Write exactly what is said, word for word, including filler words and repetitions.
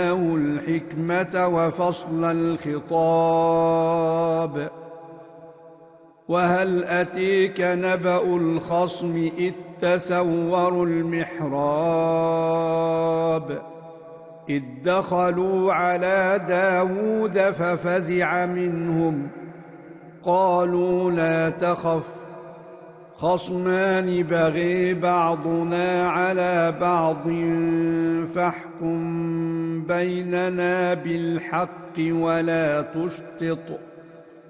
الحكمة وفصل الخطاب. وهل أتيك نبأ الخصم إذ تسوروا المحراب إذ دخلوا على داود ففزع منهم قالوا لا تخف خصمان بغي بعضنا على بعض فاحكم بيننا بالحق ولا تشطط